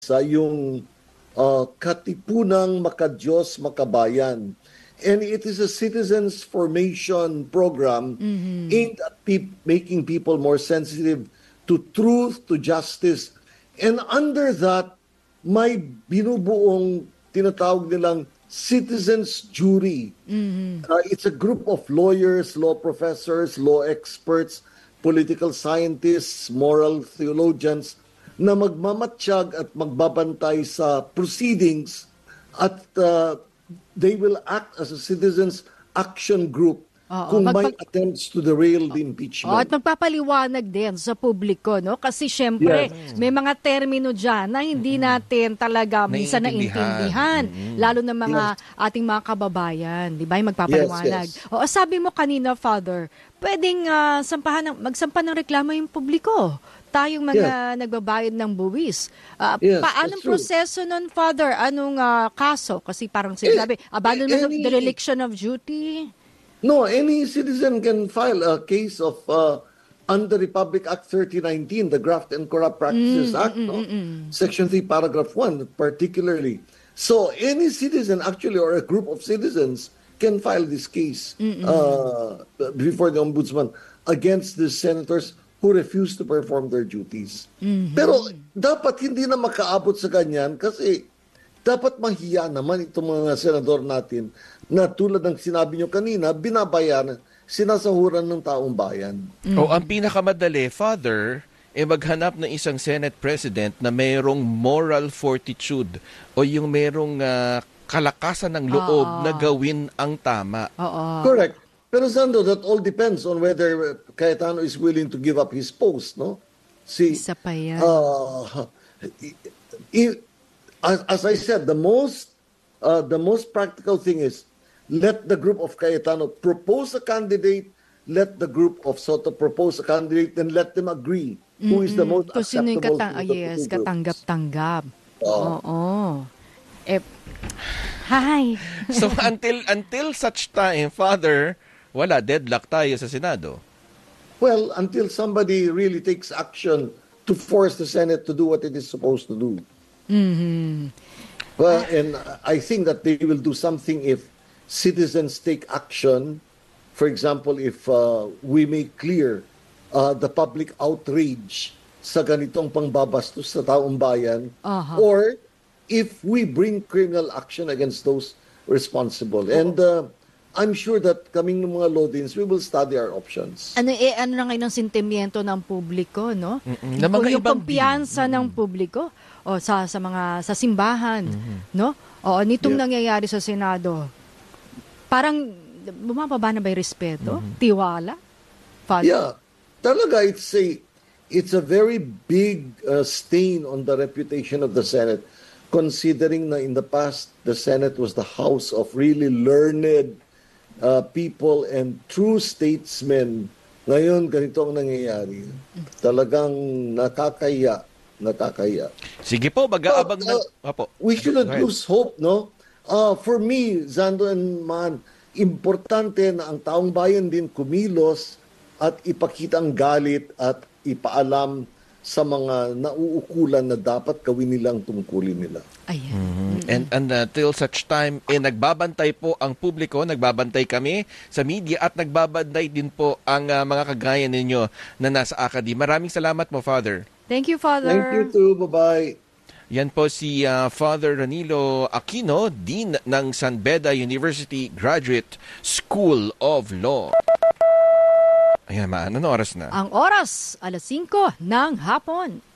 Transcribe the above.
sa yung Katipunang Makadiyos Makabayan. And it is a citizens formation program aimed at making people more sensitive to truth, to justice. And under that, may binubuong tinatawag nilang citizens jury. It's a group of lawyers, law professors, law experts, political scientists, moral theologians na magmamatsyag at magbabantay sa proceedings at they will act as a citizens action group kung may attempts to derail the impeachment. At magpapaliwanag din sa publiko, no? Kasi syempre, may mga termino dyan na hindi natin talaga minsan naintindihan. Lalo na mga ating mga kababayan, di ba? Yung magpapaliwanag. O, sabi mo kanina, Father, pwedeng magsampa ng reklamo yung publiko. Tayong mga nagbabayad ng buwis. Paanong proseso nun, Father? Anong kaso? Kasi parang sinasabi, abandonment of dereliction of duty. No, any citizen can file a case of under Republic Act 3019, the Graft and Corrupt Practices Act, Section 3, Paragraph 1, particularly. So any citizen actually or a group of citizens can file this case before the Ombudsman against the senators who refuse to perform their duties. Pero dapat hindi na makaabot sa ganyan kasi dapat mahiya naman itong mga senador natin na tulad ng sinabi nyo kanina, binabayaran, sinasahuran ng taong bayan. Ang pinakamadali, Father, maghanap ng isang Senate President na mayroong moral fortitude o yung mayroong kalakasan ng loob na gawin ang tama. Correct. Pero Sando, that all depends on whether Cayetano is willing to give up his post, no? Isa pa yan. As I said, the most practical thing is let the group of Cayetano propose a candidate, let the group of Soto propose a candidate, and let them agree who is the most acceptable to the two groups. Katanggap-tanggap. Oo. Hi. So until such time, Father, wala, deadlock tayo sa Senado. Well, until somebody really takes action to force the Senate to do what it is supposed to do. Well, and I think that they will do something if citizens take action. For example, if we make clear the public outrage sa ganitong pangbabastos sa taong bayan, or if we bring criminal action against those responsible. And I'm sure that kaming ng mga Lodins, we will study our options. Ano na ngayon ang sentimiento ng publiko, no? Na mga yung kumpiyansa ng publiko o sa simbahan, no? O nitong nangyayari sa Senado. Parang bumababa na ba 'yung respeto? Tiwala? Father? Yeah. Talaga it's a very big stain on the reputation of the Senate, considering na in the past the Senate was the house of really learned people and true statesmen. Ngayon, ganito ang nangyayari. Talagang nakakaya. Sige po, mag-aabang na. We shouldn't lose hope, no? For me, Zando and Man, importante na ang taong bayan din kumilos at ipakita ang galit at ipaalam sa mga nauukulan na dapat gawin nilang tungkulin nila. Ayan. And until such time, nagbabantay po ang publiko, nagbabantay kami sa media at nagbabantay din po ang mga kagaya ninyo na nasa Acadie. Maraming salamat mo, Father. Thank you, Father. Thank you too. Bye-bye. Yan po si Father Ranilo Aquino, Dean ng San Beda University Graduate School of Law. Ayan, ano oras na? Ang oras, 5:00 ng hapon.